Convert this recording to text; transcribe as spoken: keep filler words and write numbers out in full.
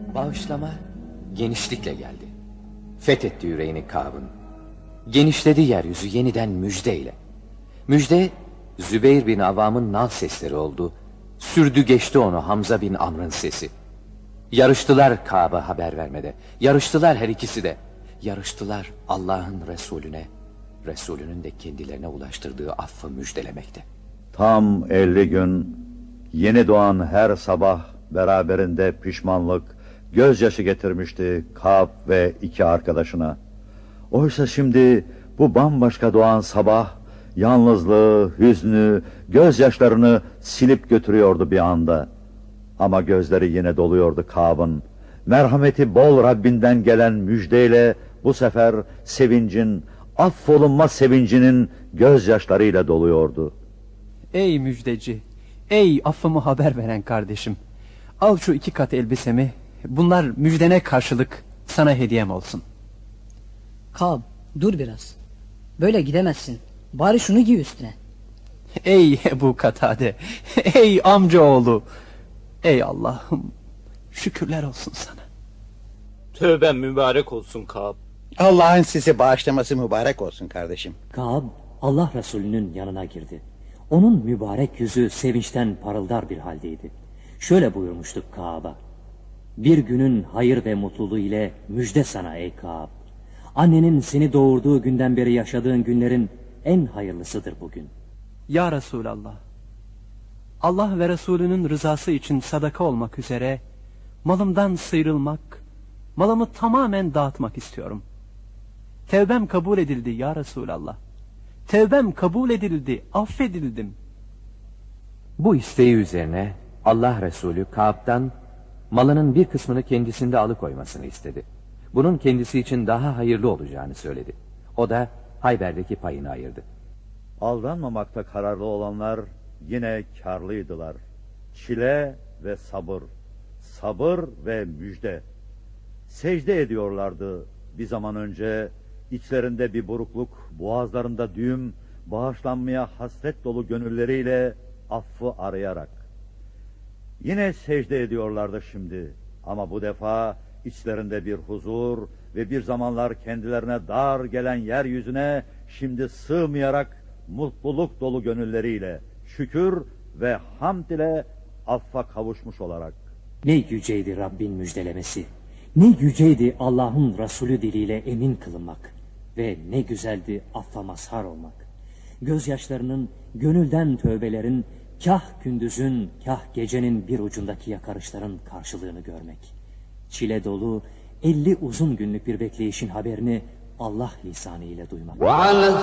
Bağışlama genişlikle geldi. Fethetti yüreğini Kâb'ın. Genişledi yeryüzü yeniden müjdeyle. Müjde Zübeyir bin Avvam'ın nal sesleri oldu. Sürdü geçti onu Hamza bin Amr'ın sesi. Yarıştılar Kâb'a haber vermede. Yarıştılar her ikisi de. Yarıştılar Allah'ın Resulüne, Resulünün de kendilerine ulaştırdığı affı müjdelemekte. Tam elli gün yeni doğan her sabah beraberinde pişmanlık, gözyaşı getirmişti Kâb ve iki arkadaşına. Oysa şimdi bu bambaşka doğan sabah yalnızlığı, hüznü, gözyaşlarını silip götürüyordu bir anda. Ama gözleri yine doluyordu Kâb'ın. Merhameti bol Rabbinden gelen müjdeyle bu sefer sevincin, affolunma sevincinin gözyaşlarıyla doluyordu. Ey müjdeci, ey affımı haber veren kardeşim. Al şu iki kat elbisemi, bunlar müjdene karşılık sana hediyem olsun. Kâb, dur biraz. Böyle gidemezsin. Bari şunu giy üstüne. Ey Ebu Katade, ey amcaoğlu. Ey Allah'ım, şükürler olsun sana. Tövben mübarek olsun Kâb. Allah'ın sizi bağışlaması mübarek olsun kardeşim. Kâb Allah Resulü'nün yanına girdi. Onun mübarek yüzü sevinçten parıldar bir haldeydi. Şöyle buyurmuştuk Kâb'a: bir günün hayır ve mutluluğu ile müjde sana ey Kâb. Annenin seni doğurduğu günden beri yaşadığın günlerin en hayırlısıdır bugün. Ya Resulallah, Allah ve Resulünün rızası için sadaka olmak üzere malımdan sıyrılmak, malımı tamamen dağıtmak istiyorum. Tevbem kabul edildi ya Resulallah. Tevbem kabul edildi, affedildim. Bu isteği üzerine Allah Resulü Kâb'dan malının bir kısmını kendisinde alıkoymasını istedi. Bunun kendisi için daha hayırlı olacağını söyledi. O da Hayber'deki payını ayırdı. Aldanmamakta kararlı olanlar yine kârlıydılar. Çile ve sabır, sabır ve müjde. Secde ediyorlardı bir zaman önce, içlerinde bir burukluk, boğazlarında düğüm, bağışlanmaya hasret dolu gönülleriyle affı arayarak. Yine secde ediyorlardı şimdi, ama bu defa içlerinde bir huzur ve bir zamanlar kendilerine dar gelen yeryüzüne şimdi sığmayarak mutluluk dolu gönülleriyle, şükür ve hamd ile affa kavuşmuş olarak. Ne yüceydi Rabbin müjdelemesi, ne yüceydi Allah'ın Resulü diliyle emin kılınmak ve ne güzeldi affa mazhar olmak. Gözyaşlarının, gönülden tövbelerin, kah gündüzün, kah gecenin bir ucundaki yakarışların karşılığını görmek. Çile dolu, elli uzun günlük bir bekleyişin haberini Allah lisanı ile duymak.